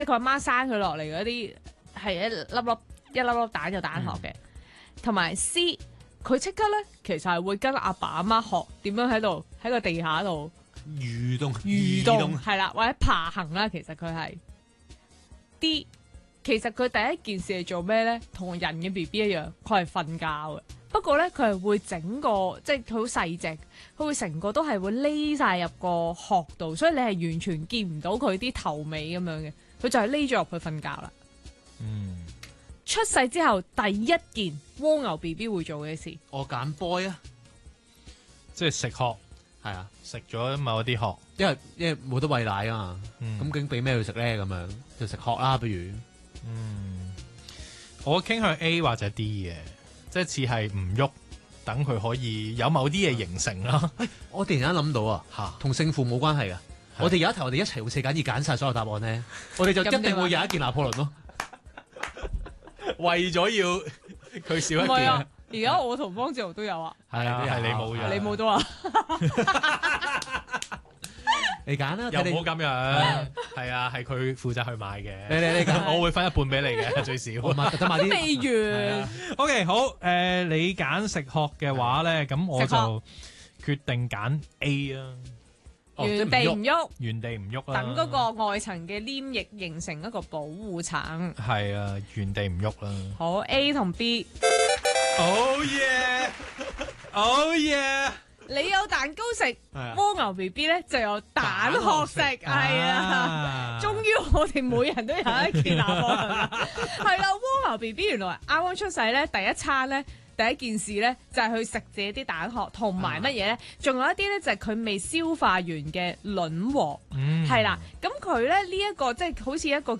佢阿媽生佢落嚟嗰啲係一粒粒蛋有蛋殼嘅，同埋 C 佢即刻咧其實係會跟阿爸阿媽學點樣喺個地下度蠕動係啦，或者爬行啦。其實佢係 D， 其實佢第一件事係做咩咧？同人嘅 BB 一樣，佢係瞓覺嘅。不過咧，佢係會整個即係佢好細隻，佢會成個都係會匿晒入個殼度，所以你係完全見唔到佢啲頭尾咁樣嘅，佢就係匿咗入去瞓覺啦。出世之後第一件蝸牛 BB 會做嘅事， 我揀 boy 啊， 即係食殼， 係啊， 食咗某啲殼， 因為冇得餵奶啊嘛，咁究竟俾咩佢食咧？咁樣就食殼啦，不如。 我傾向 A 或者 D 嘅，即係似係唔喐，等佢可以有某啲嘢形成啦。 我突然間諗到啊，同勝負冇關係噶。我哋有一題，我哋一齊會四揀二揀晒所有答案咧，我哋就一定會有一件拿破崙咯。 為咗要佢少一件， 唔係啊！而家我同方志豪都有啊， 係啊，係你冇嘅， 你冇到啊！ 你揀啦， 又唔好咁樣，係啊，係佢負責去買嘅。 你揀， 我會分一半俾你嘅，最少。 我買得買啲未完。 OK， 好，你揀食殼嘅話咧，咁我就決定揀 A 啊。 原地唔喐， 原地唔喐啦。 等嗰個外層嘅黏液形成一個保護層。 係啊，原地唔喐啦。 好 A 同 B。 Oh yeah！Oh yeah！ 你有蛋糕食，蝸牛 BB 咧就有蛋殼食，係啊！終於我哋每人都有一件拿破崙啦，係啦！蝸牛 BB 原來啱啱出世咧，第一餐咧。第一件事咧就係去食自己啲蛋殼，同埋乜嘢咧？仲有一啲咧就係佢未消化完嘅卵黃，係啦。咁佢咧呢一個即係好似一個